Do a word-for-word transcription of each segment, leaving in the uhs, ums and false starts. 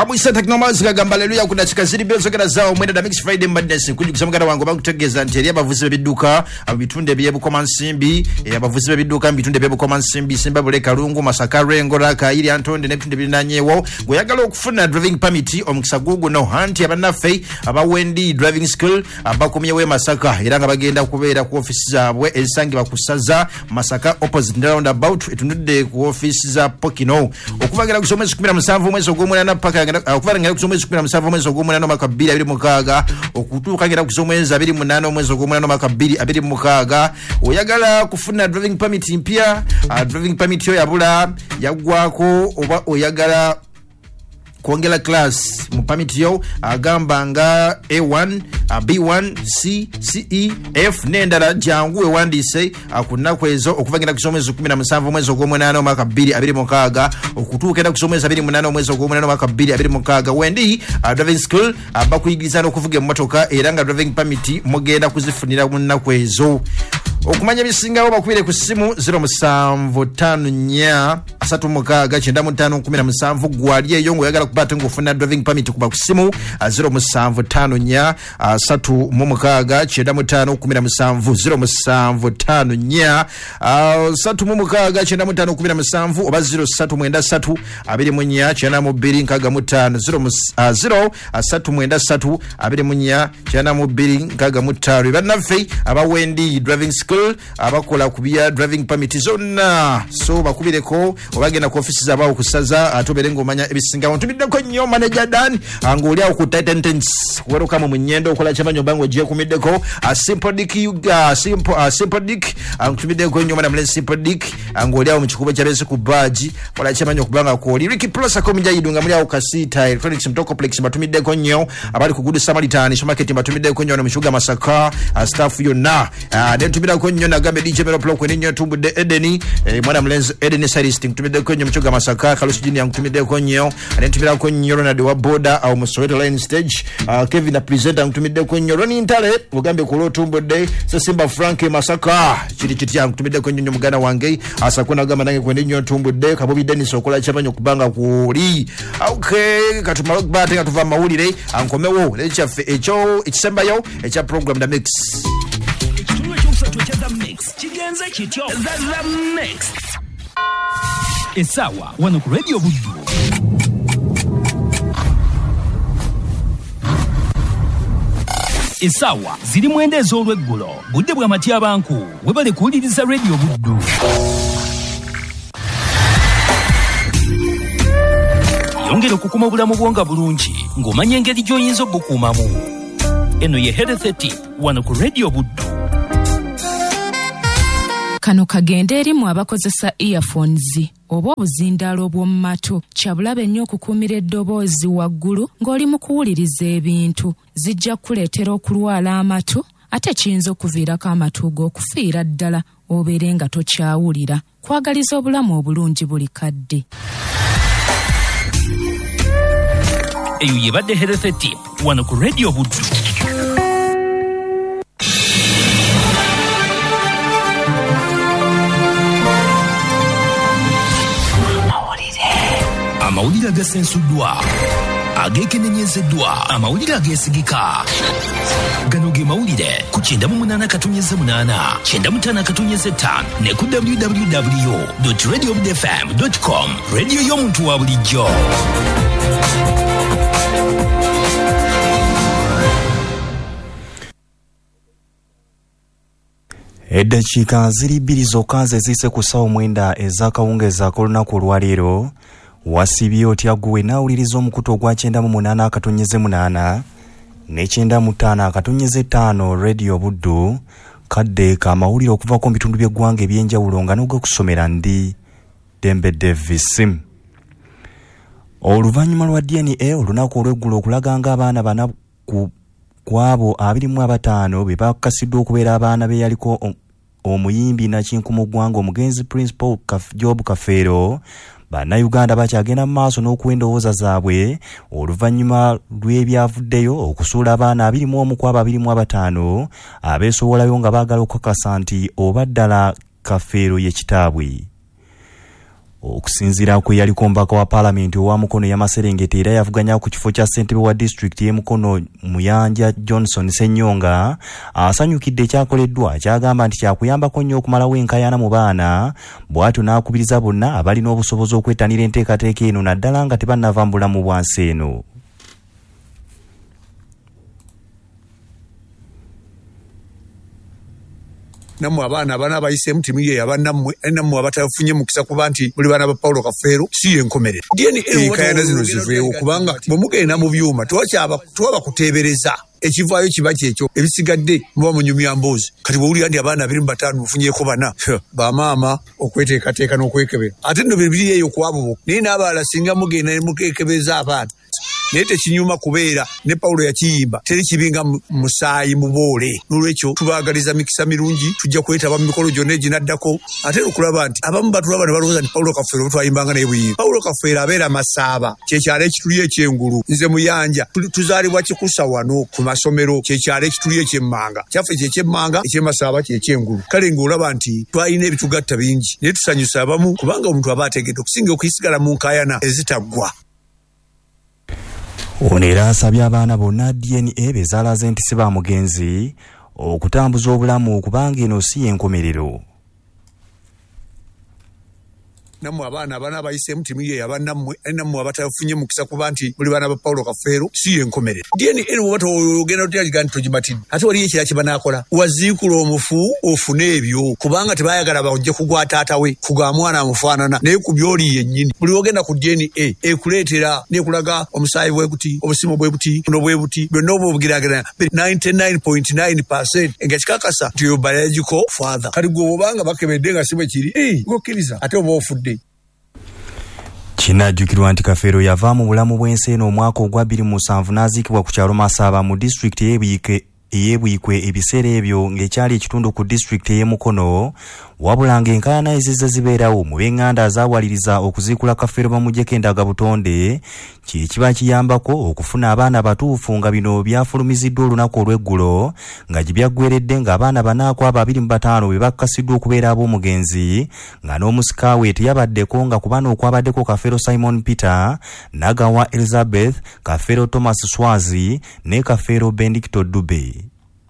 Babu isa technology kagamba haleluya kuna chikaziri bezo kana zao mwenda da Mix Friday Madness kuli kusamukana wangu bakutegeza nteri abavuzi bebiduka abitunde byebu koma nsimbi abavuzi bebiduka bitunde byebu koma nsimbi simba bule kalungu masaka rengo raka ili antonde nebitunde bilinanyewo goyagala okufuna driving permit omukisagugu no hunt abanafe abawendi driving school abakomye we masaka era nga bagenda kubeera ku office zabwe esangi bakusaza masaka opposite round about etunudde ku office za Pokino okuvagira kusomesa kumi na musanvu mwezi ogw'omwenda paka okuvagira kusomesa kumi na musanvu mwezi ogw'omwenda mwaka bbiri abiri mu mukaaga okutuuka ngira kusomesa abiri mu munaana mwezi ogw'omwenda mwaka bbiri abiri mu mukaaga oyagala kufuna driving permit mpya uh, driving permit yo yabula yagwako oba oyagala kuongela class mu permit yo agamba nga A one B one C C E F nendala jangu ewandise akunakwezo okuvagira kusomesa kumi na musanvu mwezi ogw'omwenda mwaka bbiri abiri mu mukaaga okutuuka kusomesa abiri mu munaana mwezi ogw'omwenda mwaka bbiri abiri mu mukaaga wendi uh, driving school abakuyigirizana uh, okuvuga emmotoka era nga driving permit mugenda kuzifunira munakwezo okumanya bisingawo bakubire ku simu zero musanvu tano nnya asatu mukaaga kyenda mu ttaano kumi na musanvu gwali eyo ngoyagala kupata ngofuna driving permit kuba ku simu zero musanvu tano nnya asatu mu mukaaga kyenda mu ttaano kumi na musanvu zero musanvu tano nnya asatu mu mukaaga kyenda mu ttaano kumi na musanvu oba zero satu mwenda satu abiri mu nnya kyenda mu bbiri nkaaga mu ttaano zero asatu mwenda satu abiri mu nnya kyenda mu bbiri nkaaga mu ttaano bannaffe abawendi driving school abakola kubya driving permit zonna so bakubireko obagenda ku office zabawo kusaza atobere ngomanya ebisinga wantumiddeko nnyo manager Dan angoli awo ku Titans welcome mu nyendo okola chabanyo bango je kumiddeko a simple dick you uh, simple uh, simple dick antumiddeko nnyo madam simple dick angoli awo mu kikuba kya bese ku badge kola chabanyo kubanga ko Ricky Plus akomija yidunga muri awo kasita electronics mtokoplex batumiddeko nnyo abali ku Good Samaritan supermarket batumiddeko nnyo no mushuga masaka uh, staff yonna uh, then tumida konyo na gambe D J Mero Plok kwenye tumbude Edeni eh, mwana mlenzo Edeni Saristing tumide konyo mchuga masaka kalusu jini yang tumide konyo tumide konyo Ronald wa Boda au Msoweto Line Stage uh, Kevin na presenter tumide konyo Roni Intale ugambe kulo tumbude Sesimba Frank Masaka chiri chiti yang tumide konyo mgana wange asa kuna gama nange kwenye tumbude Kabobi Dennis okola chabanyo kubanga kuri okay katumarok bate katuva mauli re ankomewo lecha echo ichisemba yo echa program da mix The mix chigenze kityo the mix esawa wano ku radio buddu esawa ziri mwende ez'olweggulo budde bwa matya banku webale kuwuliriza radio buddu yongera okukuma obulamu bwonga bulungi ng'omanya engeri gy'oyinza obukuumamu eno ye health tip wano ku radio buddu. Kano kagende erimu abakozesa earphones oba obuzindaalo bw'omu matu kyabulabe nnyo okukuumira eddoboozi waggulu ng'oli mu kuwuliriza ebintu zijja kuleetera okulwala amatu ate kiyinza okuviirako amatu go okufiira ddala obeere nga tokyawulira. Kwagaliza obulamu obulungi buli kadde. Eyo yebadde health tip wano ku radio buddu. Amawulire agasensuddwa agekenenyezeddwa amawulire agesigika gano ge mawulire ku kyenda mu munaana katonyeze munaana kyenda mu ttaano katonyeze ttaano ne ku w w w dot radio buddu f m dot com radio y'omuntu wa bulijjo. Eddakiika ziri bbiri zokka zezise ku ssaawa mwenda ez'akawungeezi ak'olunaku olwaleero wasibye otya gwe naawuliriza omukutu ogwa kyenda mu munaana akatonyeze munaana ne kyenda mu ttaano akatonyeze ttaano radio buddu kadde kamawulire okuva ku bitundu by'eggwanga eby'enjawulo nga n'ogwekusomera ndi Dembe Davis. Oluvannyuma lwa D N A olunaku olw'eggulo okulaga nga abaana bana ku kwabo abiri mu abataano be bakasiddwa okubeera abaana be yaliko omuyimbi nakinku mu ggwanga omugenzi Principal Job Kafeero Bannayuganda bakyagenda mu maaso n'okwendowooza zaabwe oluvannyuma lw'ebyavuddeyo okusuula abaana abiri mu omu ku abo abiri mu abataano abeesowolayo nga baagala okukakasa nti oba ddala Kafeero ye kitaabwe. okusinziira ku yaliko omubaka wa paalamenti owa Mukono y'Amaserengeta era yavuganya ku kifo kya ssentebe wa disitulikiti y'e Mukono Muyanja Johnson Ssenyonga asanyukidde ekyakoleddwa kyagamba nti kyakuyambako nnyo okumalawo enkaayana mu baana bw'atyo n'akubiriza bonna abalina obusobozi okwettanira enteekateeka eno naddala nga tebannava mu bulamu bwa nsi eno. Namu abaana abana abayisemu timu ye abanammwe namu abatafunye mukisa kuba nti buli bana ba Paulo Kafeero si yenkomerera dieni ekayana zino ziveewo kubanga bwe mugenda mu byuma twakyaba twaba kuteebereza ekivaayo kiba kyekyo ebisigadde muba munyumya mbozi kati bw'owulira ndi abaana abiri mu bataano mufunyeeko bana bamaama okweteekateeka n'okwekebera ate nno bibiri eyo kwabo naye n'abalala singa mugenda ne mukekebeza abaana naye tekinyuma kubeera ne Paulo yakiyimba teri kibinga musaayi muboole n'olwekyo tubaagaliza mikisa mirungi tujja kwetaba mu mikolo gyonna eginaddako ate okulaba nti abamu batulaba ne balowooza nti Paulo Kafeero twayimbanga naye buyimba. Paulo Kafeero abeera Masaaba kyekyalo ekituli ekyengulu nze Muyanja tuzaalibwa kikusa wano ku masomero kyekyalo ekituli ekyemmanga kyaffe kyekyemmanga ekyemasaaba kyekyengulu kale ng'olaba nti twalina ebitugatta bingi naye tusanyusa abamu kubanga omuntu aba ategedde okusinga okuyisigala mu nkaayana ezitaggwa. Ono era asabye abaana bonna D N A bezaalaze nti si ba mugenzi okutambuza obulamu kubanga eno si y'enkomerero. Namu abaana abana abayisemu timu ye abanammwe namu abatafunye mukisa kuba nti buli bana ba Paulo Kafeero si yenkomerera dieni eno bwato ogenda otyaga nti togimatidde ate wali ekira kye banaakola waziikula omufu ofune ebyo kubanga tebaayagala bajje kugwa taata we kuga mwana amufaanana naye ku byoli yennyini buli ogenda ku D N A ekuleetera nekulaga omusaayi bwe buti obusimo bwe buti buno bwe buti byonna oba obugiragirana ninety-nine point nine percent nga kikakasa nti yo biological father kati gwe obanga bakebedde nga si bwe kiri gokkiriza ate oba ofudde. Kinajjukirwa nti Kafeero yava mu bulamu bw'ensi eno omwaka ogwa bbiri mu musanvu n'aziikibwa ku kyalo Masaaba mu disitulikiti y'Ebuyike eyeebwikwe ebiseera ebyo ng'ekyali ekitundu ku disitulikiti ey'e Mukono wabula ng'enkaayana ezizze zibeerawo mu b'eŋŋanda azaawaliriza okuziikula Kafeero bamuggyeko endaga butonde kye kiba kiyambako okufuna abaana batuufu nga bino byafulumiziddwa olunaku olw'eggulo nga gye byaggweredde ng'abaana banaako abo abiri mu bataano be bakkasiddwa okubeera ab'omugenzi nga n'omusika we teyabaddeko nga ku bano okwabaddeko Kafeero Simon Peter, Nagawa Elizabeth, Kafeero Thomas Swazi ne Kafeero Benedicto Dube.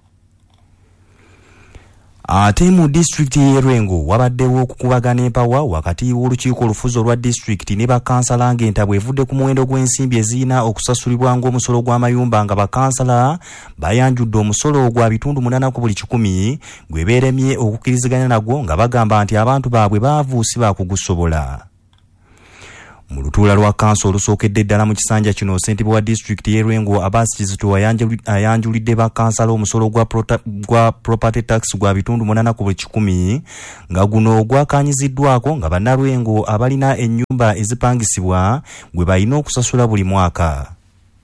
Ate mu disitulikiti y'e Lwengo wabaddewo okukubagana empawa wakati w'olukiiko olufuzi olwa disitulikiti ne bakansala ng'entabwe evudde ku muwendo gw'ensimbi ezirina okusasulibwa ng'omusolo gw'amayumba nga bakansala bayanjudde omusolo gwa bitundu munaana ku buli kikumi gwe beeremye okukkiriziganya nagwo nga bagamba nti abantu baabwe baavu si baakugusobola. Mu lutuula lwa kanso olusookedde ddala mu kisanja kino ssentebe wa disitulikiti y'e Lwengo Abbas Kizito ayanjulidde bakansala omusolo gwa, gwa property tax gwa bitundu munaana ku buli kikumi nga guno gwakaanyiziddwako nga bannalwengo abalina ennyumba ezipangisibwa gwe balina okusasula buli mwaka.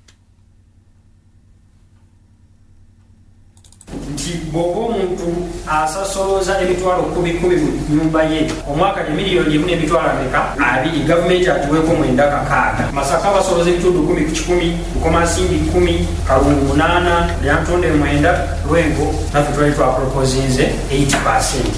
Nti bw'oba omuntu asasoloza emitwalo kumi kumi mu nnyumba ye omwaka ne miliyoni emu n'emitwalo ameka abiri gavumenti atuweeko mwenda kakaaga Masaka basoloza ebitundu kumi ku kikumi Bukomansimbi kumi Kalungu munaana Lyantonde mwenda Lwengo naffe twali twapropozinze eighty percent.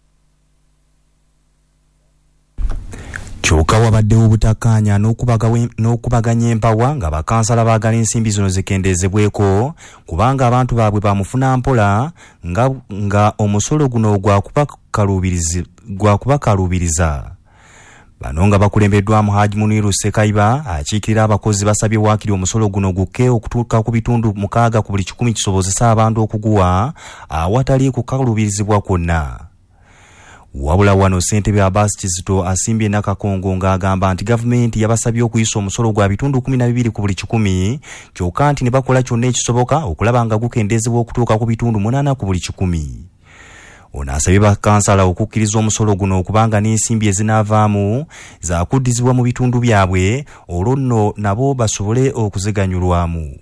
Kyokka wabaddewo obutakkaanya n'okubaganya empawa nga bakansala baagala ensimbi zino zikendeezebweko kubanga abantu baabwe bamufuna mpola nga, nga omusolo guno gwa kubakaluubiriza. Bano nga bakulembeddwamu Haji Muniru Ssekayba akiikirira abakozi basabye waakiri omusolo guno gukke okutuuka ku bitundu mukaaga ku buli kikumi kisobozesa abantu okuguwa awatali kukaluubirizibwa kwonna. Wabula wano ssentebe Abbas Kizito asimbye Nakakongo ng'agamba nti gavumenti yabasabye okuyisa omusolo gwa bitundu kumi na bibiri ku buli kikumi kyokka nti ne bakola kyonna ekisoboka okulaba nga gukendeezebwa okutuuka ku bitundu munaana ku buli kikumi. Ono asabye bakansala okukkiriza omusolo guno okubanga n'ensimbi ezinaavaamu zaakuddizibwa mu bitundu byabwe olwo nno nabo basobole okuziganyulwamu.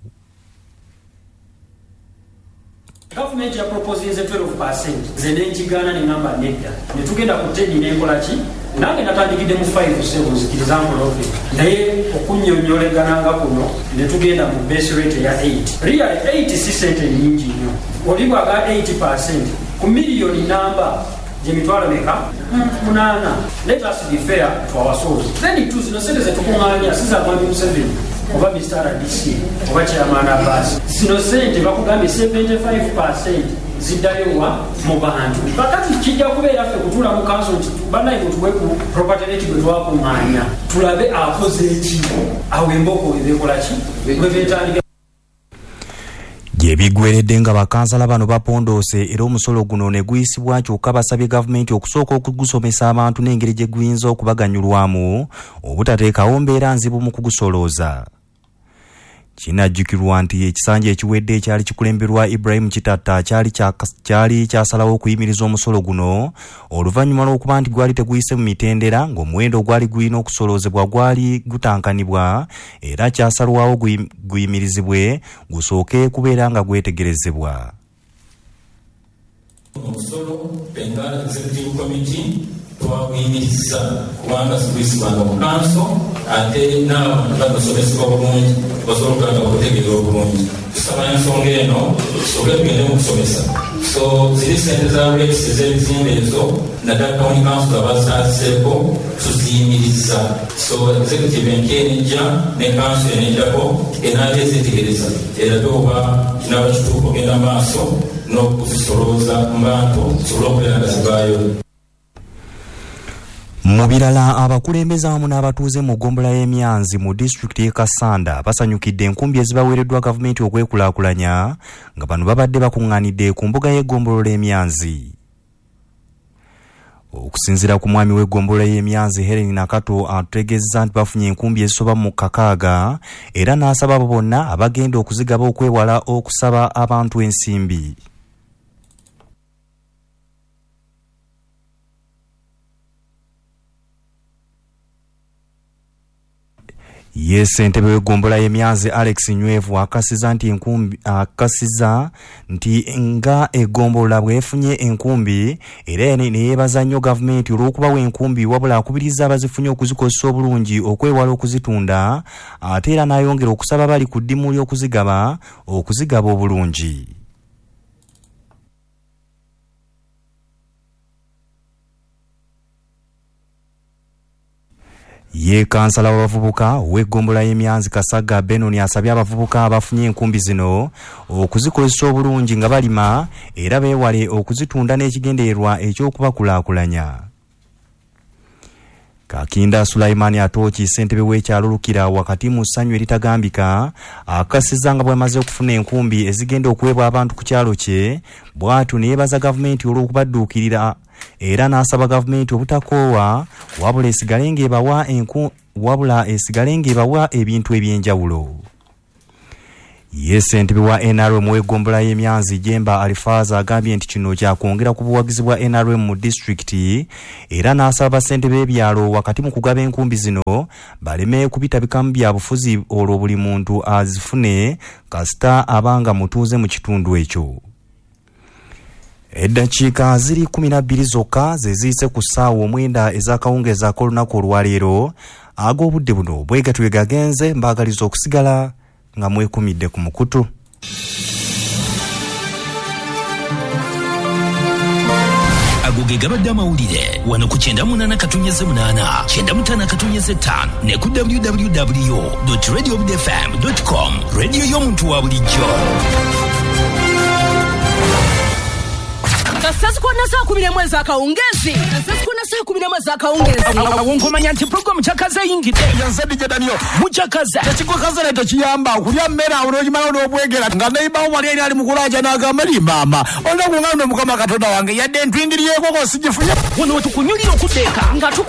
Government ya proposinze twelve percent zene nkigaana ne ngamba nedda ne tugenda ku ten n'enkola ki nange natandikidde mu five seven example of it naye okunnyonnyolegananga kuno ne tugenda mu base rate ya eight real eight si sente nyingi nnyo oli bwaga eighty percent ku miliyoni namba gye mitwalo meka munaana. Let us be fair to our souls. Then it was no sente zetukuŋŋaanya si za Mwami Museveni oba mister R D C oba Chairman Abbas. Zino sente bakugambye seventy-five percent ziddayo wa mu bantu. Kakati kijja kubeera ffe kutuula mu kanso nti bannaye mutuwe ku property rate gwe twakuŋŋaanya tulabe akoze eki awo emboko ebeekola ki bwe beetandika. Gye biggweredde nga bakansala bano bapondoose era omusolo guno ne guyisibwa kyokka basabye gavumenti okusooka okugusomesa abantu n'engeri gye guyinza okubaganyulwamu obutateekawo mbeera nzibu mu kugusolooza. Kinajjukirwa nti ekisanja ekiwedde ekyali kikulemberwa Ibrahim Kitatta kyali kyali kyasalawo okuyimiriza omusolo guno oluvannyuma lw'okuba nti gwali teguyise mu mitendera ng'omuwendo gwali gulina okusoloozebwa gwali gutankanibwa era kyasalwawo guyimirizibwe gusooke kubeera nga gwetegerezebwa. Omusolo Bengala Executive Committee twaguyimiriza kubanga siguyisibwanga mu kanso ate n'abantu bagasomesebwa bulungi basobola okubanga bakutegeera obulungi. Tusaba ensonga eno tusooke tugende mu kusomesa. So ziri sente za rates ez'ebizimbe ezo naddala County Council abazaaziseeko tuziyimiriza. So executive enkenejja ne kanso enejjako enaaba ezeetegereza erabe oba kinaaba kituufu ogenda maaso n'okuzisolooza mu bantu zisobole okubeera nga zivaayo. Mu birala abakulembeze awamu n'abatuuze mu ggombolola y'Emyanzi mu disitulikiti y'e Kassanda basanyukidde enkumbi ezibaweereddwa gavumenti okwekulaakulanya nga bano babadde bakuŋŋaanidde ku mbuga y'eggombolola y'Emyanzi. Okusinziira ku mwami w'eggombolola y'Emyanzi Helen Nakato ategeezezza nti bafunye enkumbi ezisoba mu kakaaga era n'asaba abo bonna abagenda okuzigaba okwewala okusaba abantu ensimbi. Ye ssentebe w'eggombolola y'Emyanzi Alex Nywevu akasiza nti enkumbi akasiza nti nga eggombolola bwefunye enkumbi era ne yeebaza nnyo gavumenti olw'okubawa enkumbi wabula akubiriza abazifunye okuzikozesa obulungi okwewala okuzitunda ate era n'ayongera okusaba bali ku ddimu ly'okuzigaba okuzigaba obulungi. Ye kansala w'abavubuka w'eggombolola y'Emyanzi Kasaga Benoni asabye abavubuka abafunye enkumbi zino okuzikozesa obulungi nga balima era beewale okuzitunda n'ekigendererwa ekyokubakulaakulanya. Kakinda Sulaimani Atooki ssentebe w'ekyalo Lukira wakati mu ssanyu eritagambika akasiza nga bw'amaze okufuna enkumbi ezigenda okuweebwa abantu ku kyalo kye bw'atyo ne yeebaza gavumenti olw'okubadduukirira era n'asaba gavumenti obutakoowa wabula esigale ng'ebawa enku wabula esigale ng'ebawa ebintu eby'enjawulo. Ye ssentebe wa N R M w'eggombolola y'Emyanzi Jemba Alifaza agambye nti kino kyakwongera ku buwagizi bwa N R M mu disitulikiti era n'asaba bassentebe b'ebyalo wakati mu kugaba enkumbi zino baleme kubitabikamu bya bufuzi olwo buli muntu azifune kasita abanga mutuuze mu kitundu ekyo. Eddakiika ziri kumi na bbiri zokka ze ziyise ku ssaawa omwenda ez'akawungeezi ak'olunaku olwaleero ag'obudde buno bwegatwe gagenze mbaagaliza okusigala nga mwekumidde ku mukutu. ago ge gabadde amawulire wano ku kyenda munaana katonnyeze munaana kyenda mutaano katonnyeze ttaano ne ku w w w dot radio f m dot com rediyo y'omuntu wa bulijjo. Sasa kuna saa kumi na mwezi akawungezi. Sasa kuna saa kumi na mwezi akawungezi. Awonkomanya nti program chakaze yingide. Yansadi Jadaniyo. Muchakaze. Tekiko kaza leto chiyamba. Kulya mmera ulojimala n'obwegera. Nga neiba wali ali mukulaja n'agamba li mama. Onda kungano mukama Katonda wange yadde ntwingiriye koko sijifunya. Wono tukunyulira okuteeka nga